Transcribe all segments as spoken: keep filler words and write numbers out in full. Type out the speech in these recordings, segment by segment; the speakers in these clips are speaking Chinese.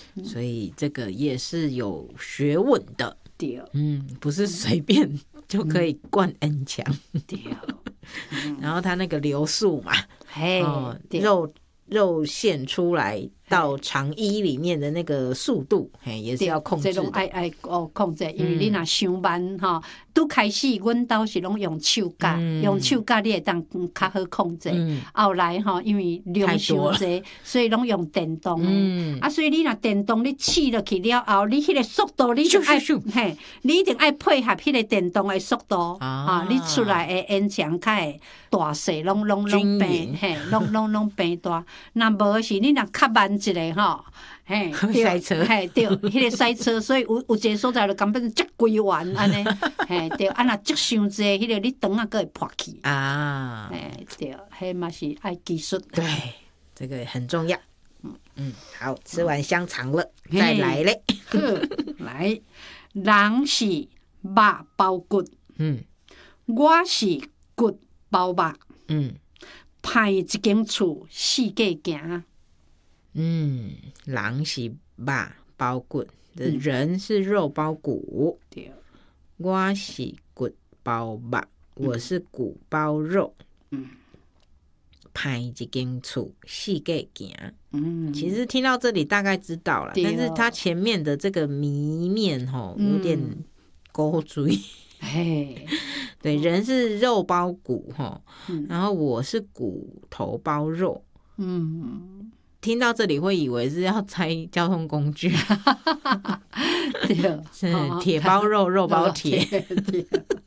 所以这个也是有学问的。 对， 嗯，不是随便就可以灌 N 强。 对， 然后它那个流速嘛， 嘿， 哦， 对肉肉馅出来到肠衣里面的那个速度，嘿，也是要控制这拢爱的。 爱哦控制，因为你若伤慢吼，拄开始阮兜是拢用手夹， 嗯用手夹你会当较好控制。 嗯后来吼，因为量伤济，所以拢用电动嗯的。啊，所以你若电动你试落去了后，你迄个速度你就爱嘿，你一定爱配合迄个电动的速度啊，你出来的烟肠较会大细，拢拢拢变嘿，拢拢拢变大。若无是你若较慢一下吼。嘿， 塞车， 嘿对，迄个塞车，所以有有一个所在就根本接规完安尼，嘿对，啊若接伤济，迄个你肠啊佫会破去啊， 嘿对，迄嘛是爱技术， 对，这个很重要。嗯，好，吃完香肠了，再来嘞。 来，人是肉包骨， 嗯， 我是骨包肉， 嗯歹一间厝，四界行。 嗯，人是肉包骨，人是肉包骨， 对， 我是骨包肉，我是骨包肉。 嗯， 歹一间厝，四界行。 嗯， 其实听到这里大概知道了， 对哦但是它前面的这个谜面吼有点勾追。 嘿， 对，人是肉包骨吼， 嗯然后我是骨头包肉。 嗯， 听到这里会以为是要猜交通工具， 对， 是铁包肉，肉包铁。 对，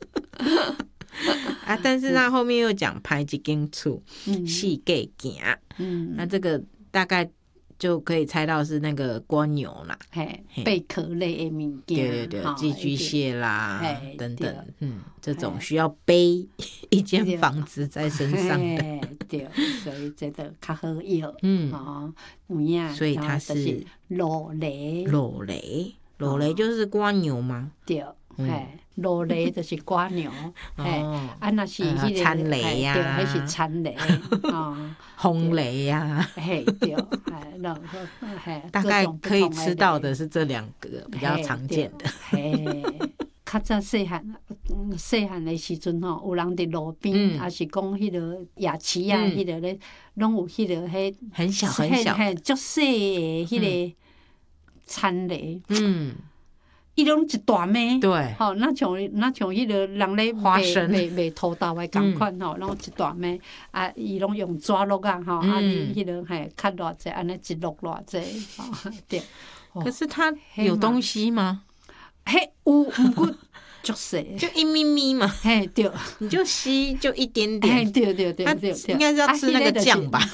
啊，但是他后面又讲歹一间厝， 嗯四界行， 嗯， 那这个大概就可以猜到是那个蜗牛啦， 嘿，贝壳类的物件， 对对对，寄居蟹啦嘿等等对， 嗯，这种需要背一间房子在身上的， 嘿对，所以这个较好用， 嗯， 哦，有影， 所以它然后就是裸雷， 裸雷，裸雷就是蜗牛吗？ 对，嘿，裸雷就是蜗牛，嘿， 哦， 啊，那是迄个参雷呀对，迄是参雷，哦， 轰雷呀， 嘿，对，嘿，然后嘿， 大概可以吃到的。 的是这两个比较常见的。 嘿，较早细汉，细汉的时阵吼，有人伫路边， 嗯也是讲迄落夜市啊， 嗯迄落咧，拢有迄落迄很小很小， 嘿，足细的迄个田螺， 嗯， 伊拢一大枚， 对， 吼，那像那像迄落人咧卖花生卖卖土豆的共款吼，拢一大枚，啊，伊拢用纸箩啊，吼，啊， 嗯你迄落嘿，较偌济，安尼一箩偌济，吼，对。 可是它有东西吗？ 嘿，有，毋过足细， 就一咪咪嘛， 嘿，对， 你就吸就一点嘿， 点， 对对对它对对， 应该是要吃那个酱吧？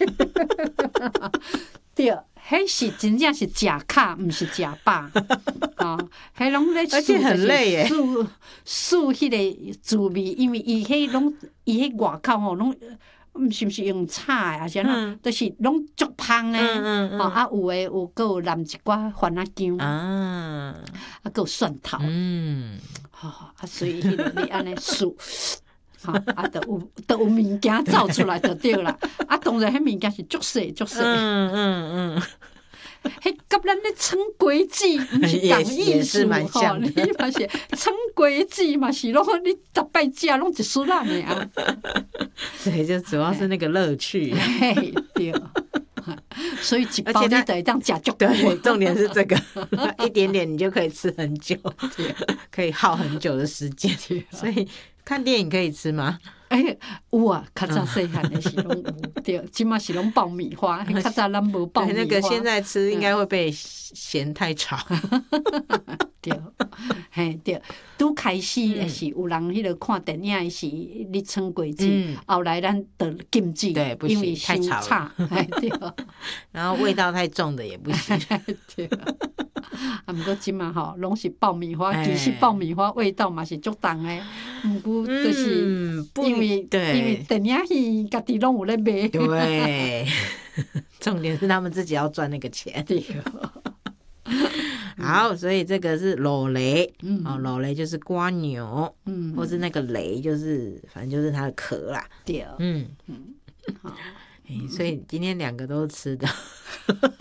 对，迄是真正是食卡，毋是食饱，啊，迄拢咧， 而且很累耶数数迄个滋味，因为伊迄拢伊迄外口吼拢。毋是毋是用炒的，还是安怎？就是拢足芳诶，吼啊有诶有，搁有淋一寡番仔姜啊， 啊，搁有蒜头， 嗯， 吼啊，所以迄个你安尼数。吼啊，都有都有物件走出来就对啦。啊，当然，迄物件是足细足细。 嗯嗯嗯， 迄甲咱咧称鬼子，毋是同意思吼。你嘛是称鬼子嘛是拢你逐摆食拢一丝仔尔。 对，就主要是那个乐趣。 嘿，对。所以一包你就会当食足久。 对，重点是这个，一点点你就可以吃很久，可以耗很久的时间。所以看电影可以吃吗？ 哎，有啊，较早细汉的时拢有，对，即马是拢爆米花，较早咱无爆米花。 那个现在吃应该会被嫌太吵。 对，嘿对，拄开始也是有人迄个看电影的是你称鬼子，后来咱就禁止， 对，不因为行，太吵了。 对， 然后味道太重的也不行。 对。啊，毋过即马吼，拢是爆米花，其实爆米花味道嘛是足重诶，毋过就是因为因为电影戏家己拢有咧卖。 对，重点是他们自己要赚那个钱。 对。 好，所以这个是裸雷，嗯，哦，裸雷就是蜗牛， 嗯， 或是那个雷就是反正就是它的壳啦。 对， 嗯嗯，好， 所以今天两个都吃的。